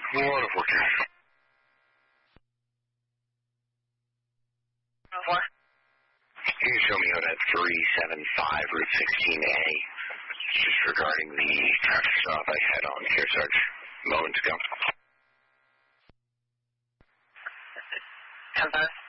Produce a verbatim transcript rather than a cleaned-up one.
What if we're good? Four. Can you show me out at three seven five Route sixteen A? Just regarding the traffic stop I had on Kearsarge moments ago. ten five.